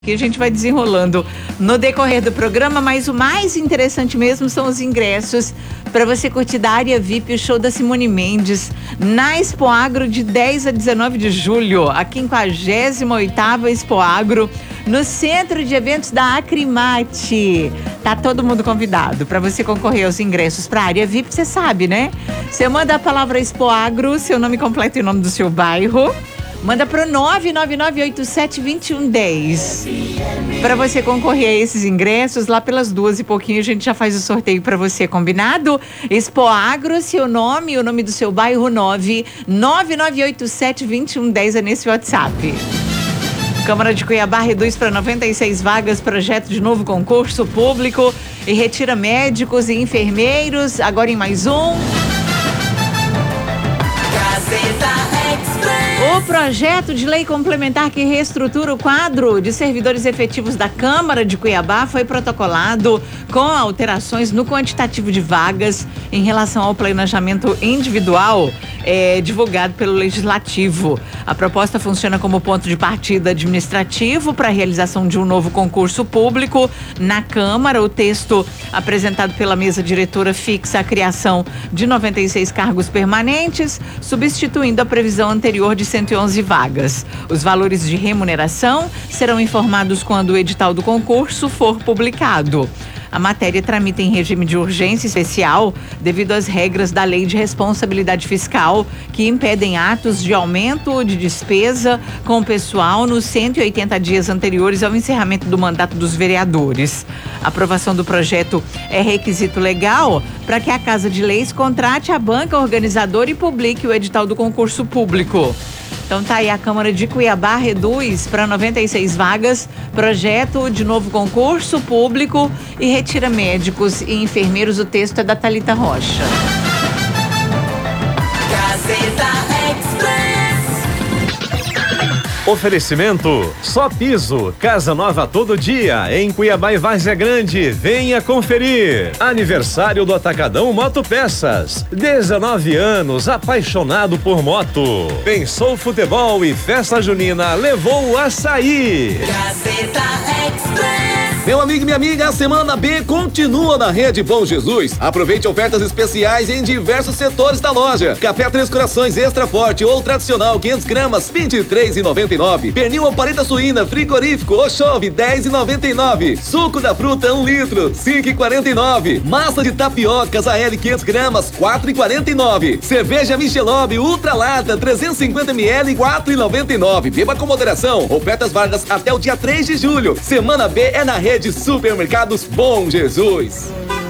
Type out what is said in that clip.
Que a gente vai desenrolando no decorrer do programa, mas o mais interessante mesmo são os ingressos para você curtir da área VIP o show da Simone Mendes na Expo Agro de 10 a 19 de julho, a 58ª Expo Agro, no Centro de Eventos da Acrimate. Tá todo mundo convidado para você concorrer aos ingressos para a área VIP, você sabe, né? Você manda a palavra Expo Agro, seu nome completo e o nome do seu bairro. Manda pro 999872110 para você concorrer a esses ingressos. Lá pelas 2 e pouquinho a gente já faz o sorteio para você, combinado? Expo Agro, seu nome e o nome do seu bairro, 999872110 é nesse WhatsApp. Câmara de Cuiabá reduz para 96 vagas projeto de novo concurso público e retira médicos e enfermeiros, agora em mais um. O projeto de lei complementar que reestrutura o quadro de servidores efetivos da Câmara de Cuiabá foi protocolado com alterações no quantitativo de vagas em relação ao planejamento individual divulgado pelo Legislativo. A proposta funciona como ponto de partida administrativo para a realização de um novo concurso público na Câmara. O texto apresentado pela mesa diretora fixa a criação de 96 cargos permanentes, substituindo a previsão anterior de 111 vagas. Os valores de remuneração serão informados quando o edital do concurso for publicado. A matéria tramita em regime de urgência especial devido às regras da Lei de Responsabilidade Fiscal que impedem atos de aumento de despesa com o pessoal nos 180 dias anteriores ao encerramento do mandato dos vereadores. A aprovação do projeto é requisito legal para que a Casa de Leis contrate a banca organizadora e publique o edital do concurso público. Então tá aí, a Câmara de Cuiabá reduz para 96 vagas, projeto de novo concurso público e retira médicos e enfermeiros. O texto é da Thalita Rocha. Gazeta Express. Oferecimento Só Piso, casa nova todo dia, em Cuiabá e Várzea Grande. Venha conferir. Aniversário do Atacadão Moto Peças. 19 anos, apaixonado por moto. Pensou futebol e festa junina, levou o açaí. Gazeta Express. Meu amigo e minha amiga, a Semana B continua na Rede Bom Jesus. Aproveite ofertas especiais em diversos setores da loja. Café Três Corações Extra Forte ou tradicional 500 gramas, R$ 23,99. Pernil ou paleta suína frigorífico ou chove, R$ 10,99. Suco da fruta 1 litro, R$ 5,49. Massa de tapiocas AL 500 gramas, R$ 4,49. Cerveja Michelob Ultra Lata 350 ml, R$ 4,99. Beba com moderação. Ofertas válidas até o dia 3 de julho. Semana B é na Rede Supermercados Bom Jesus.